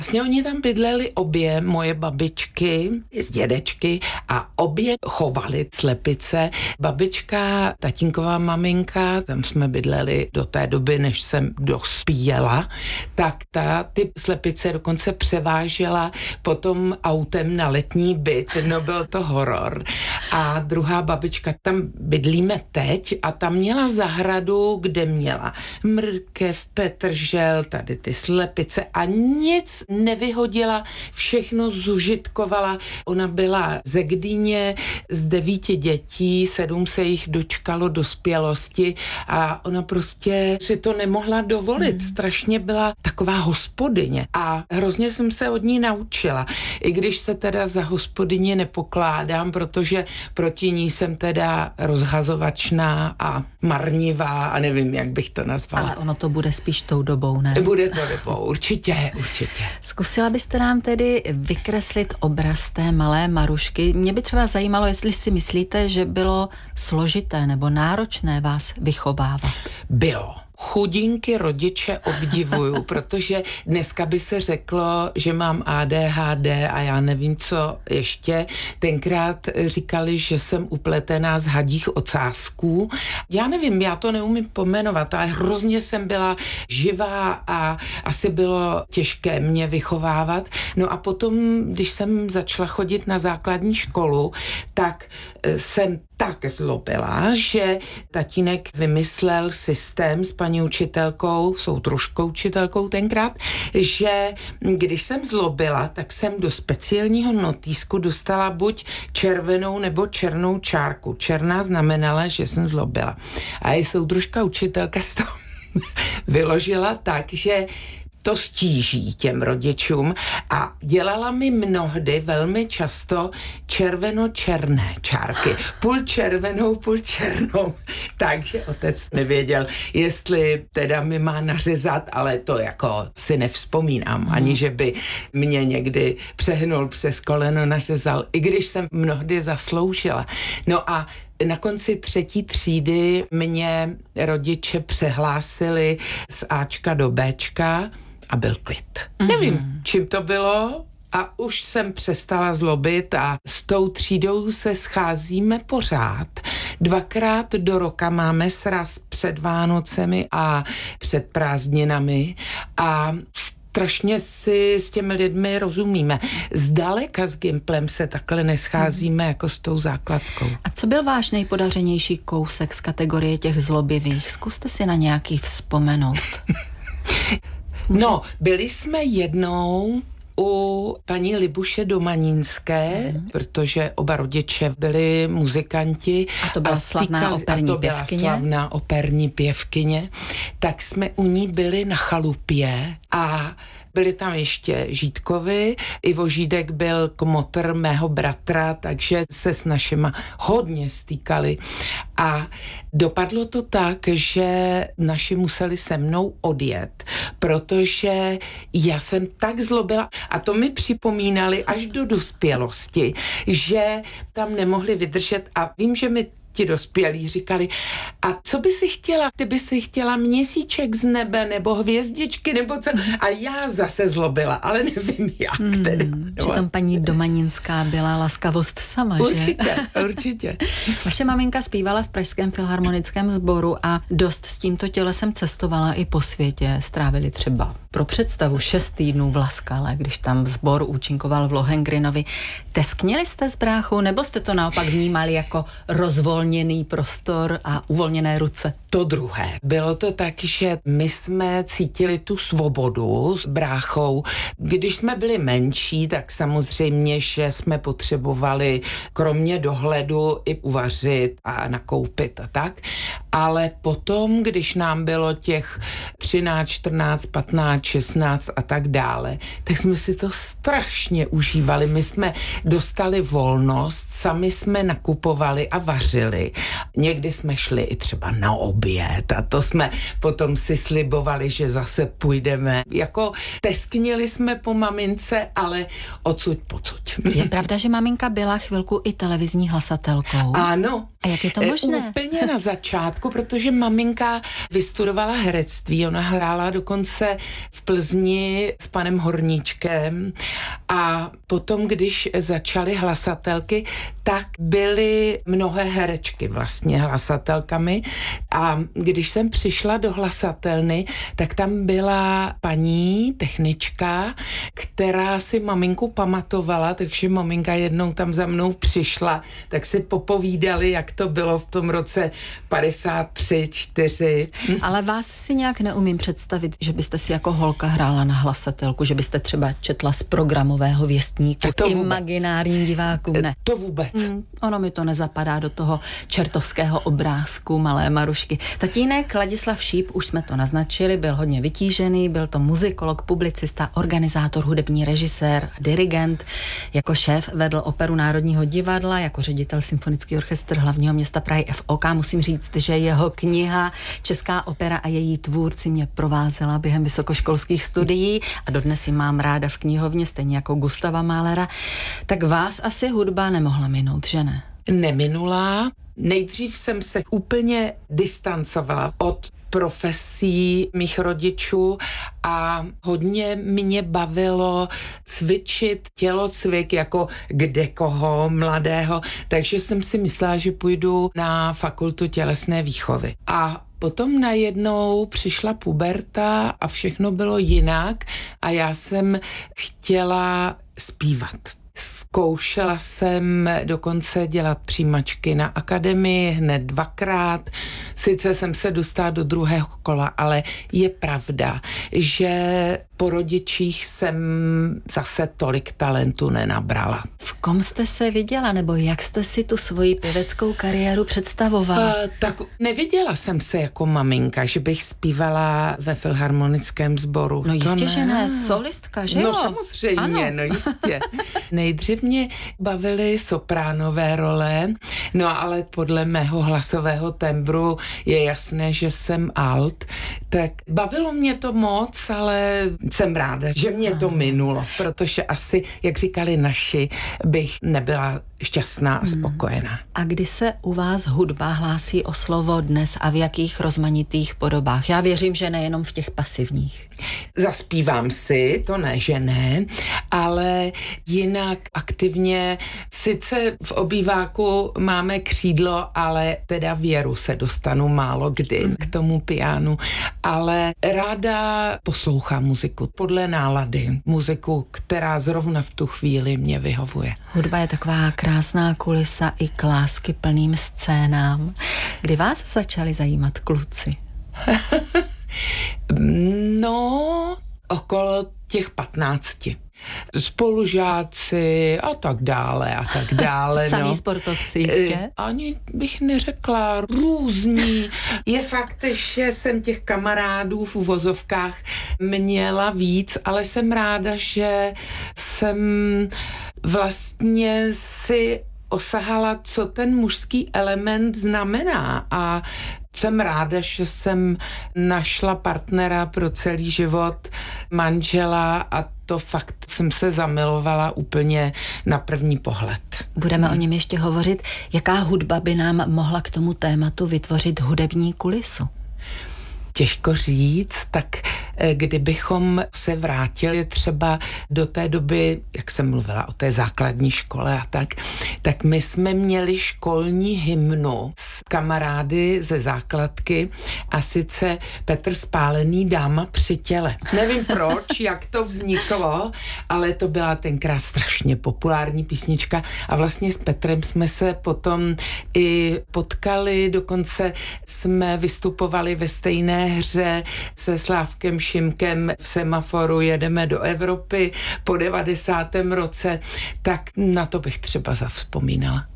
Vlastně oni tam bydleli obě moje babičky z dědečky a obě chovali slepice. Babička, tatínková maminka, tam jsme bydleli do té doby, než jsem dospěla, tak ta ty slepice dokonce převážela potom autem na letní byt, no byl to horor. A druhá babička, tam bydlíme teď a tam měla zahradu, kde měla mrkev, petržel, tady ty slepice a nic nevyhodila, všechno zužitkovala. Ona byla ze Gdyně z 9 dětí, 7 se jich dočkalo dospělosti a ona prostě si to nemohla dovolit. Strašně byla taková hospodyně a hrozně jsem se od ní naučila. I když se teda za hospodyně nepokládám, protože proti ní jsem teda rozhazovačná a marnivá a nevím, jak bych to nazvala. Ale ono to bude spíš tou dobou, ne? Bude to dobou, určitě. Zkusila byste nám tedy vykreslit obraz té malé Marušky? Mě by třeba zajímalo, jestli si myslíte, že bylo složité nebo náročné vás vychovávat. Bylo. Chudinky rodiče obdivuju, protože dneska by se řeklo, že mám ADHD a já nevím, co ještě. Tenkrát říkali, že jsem upletená z hadích ocásků. Já nevím, já to neumím pomenovat, ale hrozně jsem byla živá a asi bylo těžké mě vychovávat. No a potom, když jsem začala chodit na základní školu, tak jsem tak zlobila, že tatínek vymyslel systém s paní učitelkou, soudružkou učitelkou tenkrát, že když jsem zlobila, tak jsem do speciálního notýsku dostala buď červenou nebo černou čárku. Černá znamenala, že jsem zlobila. A její soudružka učitelka z toho vyložila tak, že to stíží těm rodičům a dělala mi mnohdy velmi často červeno-černé čárky. Půl červenou, půl černou. Takže otec nevěděl, jestli teda mi má nařezat, ale to jako si nevzpomínám, ani že by mě někdy přehnul přes koleno, nařezal, i když jsem mnohdy zasloužila. No a na konci 3. třídy mě rodiče přehlásili z Ačka do Bčka a byl klid. Nevím, čím to bylo a už jsem přestala zlobit a s tou třídou se scházíme pořád. 2krát do roka máme sraz před Vánocemi a před prázdninami a strašně si s těmi lidmi rozumíme. Zdaleka s Gimplem se takhle nescházíme jako s tou základkou. A co byl váš nejpodařenější kousek z kategorie těch zlobivých? Zkuste si na nějaký vzpomenout. No, byli jsme jednou u paní Libuše Domanínské, protože oba rodiče byli muzikanti. A to byla slavná operní pěvkyně. Slavná operní pěvkyně. Tak jsme u ní byli na chalupě a byli tam ještě Žítkovi, Ivo Žídek byl kmotr mého bratra, takže se s našima hodně stýkali. A dopadlo to tak, že naši museli se mnou odjet, protože já jsem tak zlobila a to mi připomínali až do dospělosti, že tam nemohli vydržet a vím, že mi ti dospělí říkali, a co by si chtěla? Ty by si chtěla měsíček z nebe nebo hvězdičky nebo co? A já zase zlobila, ale nevím jak tedy. Přitom paní Domaninská byla laskavost sama, že? Určitě. Vaše maminka zpívala v Pražském filharmonickém sboru a dost s tímto tělesem cestovala i po světě. Strávili třeba pro představu 6 týdnů v Laskale, když tam sbor účinkoval v Lohengrinovi. Teskněli jste s bráchou, nebo jste to naopak vnímali jako rozvolněný prostor a uvolněné ruce? To druhé. Bylo to tak, že my jsme cítili tu svobodu s bráchou. Když jsme byli menší, tak samozřejmě, že jsme potřebovali kromě dohledu i uvařit a nakoupit a tak. Ale potom, když nám bylo těch 13, 14, 15, 16 a tak dále, tak jsme si to strašně užívali. My jsme dostali volnost, sami jsme nakupovali a vařili. Někdy jsme šli i třeba na oběd oběd a to jsme potom si slibovali, že zase půjdeme. Jako tesknili jsme po mamince, ale odsud pocud. Je pravda, že maminka byla chvilku i televizní hlasatelkou? Ano. A jak je to možné? Úplně na začátku, protože maminka vystudovala herectví, ona hrála dokonce v Plzni s panem Horníčkem a potom, když začaly hlasatelky, tak byly mnohé herečky vlastně hlasatelkami a když jsem přišla do hlasatelny, tak tam byla paní technička, která si maminku pamatovala, takže maminka jednou tam za mnou přišla, tak si popovídali, jak to bylo v tom roce 53, 4. Ale vás si nějak neumím představit, že byste si jako holka hrála na hlasatelku, že byste třeba četla z programového věstníku k imaginárním divákům, ne? To vůbec. Ono mi to nezapadá do toho čertovského obrázku malé Marušky. Tatínek Ladislav Šíp, už jsme to naznačili, byl hodně vytížený, byl to muzikolog, publicista, organizátor, hudební režisér, dirigent. Jako šéf vedl Operu Národního divadla, jako ředitel Symfonický orchestr hlavního města Prahy FOK. Musím říct, že jeho kniha Česká opera a její tvůrci mě provázela během vysokoškolských studií a dodnes ji mám ráda v knihovně, stejně jako Gustava Mahlera. Tak vás asi hudba nemohla minout, že ne? Neminula. Nejdřív jsem se úplně distancovala od profesí mých rodičů a hodně mě bavilo cvičit tělocvik jako kdekoho mladého, takže jsem si myslela, že půjdu na fakultu tělesné výchovy. A potom najednou přišla puberta a všechno bylo jinak a já jsem chtěla zpívat. Zkoušela jsem dokonce dělat přijímačky na akademii hned 2krát. Sice jsem se dostala do druhého kola, ale je pravda, že po rodičích jsem zase tolik talentu nenabrala. V kom jste se viděla, nebo jak jste si tu svoji pěveckou kariéru představovala? Tak neviděla jsem se jako maminka, že bych zpívala ve filharmonickém sboru. No jistě, že ne, solistka, že jo? No samozřejmě, ano. No jistě. Nejdřív mě bavily sopránové role, no ale podle mého hlasového tembru je jasné, že jsem alt, tak bavilo mě to moc, ale jsem ráda, že mě to minulo, protože asi, jak říkali naši, bych nebyla šťastná a spokojená. A kdy se u vás hudba hlásí o slovo dnes a v jakých rozmanitých podobách? Já věřím, že nejenom v těch pasivních. Zaspívám si, to ne, že ne, ale jinak aktivně, sice v obýváku máme křídlo, ale teda věru se dostanu málo kdy k tomu pianu, ale ráda poslouchám muziku podle nálady, muziku, která zrovna v tu chvíli mě vyhovuje. Hudba je taková krásná kulisa i k lásky plným scénám. Kdy vás začali zajímat kluci? No, okolo těch 15. Spolužáci a tak dále. Samí sportovci jistě? Ani bych neřekla, různí. Je fakt, že jsem těch kamarádů v uvozovkách měla víc, ale jsem ráda, že jsem vlastně si osahala, co ten mužský element znamená a jsem ráda, že jsem našla partnera pro celý život, manžela a to fakt jsem se zamilovala úplně na první pohled. Budeme o něm ještě hovořit. Jaká hudba by nám mohla k tomu tématu vytvořit hudební kulisu? Těžko říct, tak kdybychom se vrátili třeba do té doby, jak jsem mluvila o té základní škole a tak my jsme měli školní hymnu s kamarády ze základky a sice Petr Spálený, Dáma při těle. Nevím proč, jak to vzniklo, ale to byla tenkrát strašně populární písnička a vlastně s Petrem jsme se potom i potkali, dokonce jsme vystupovali ve stejné hře se Slávkem Šimkem v Semaforu Jedeme do Evropy po 90. roce, tak na to bych třeba zavzpomínala.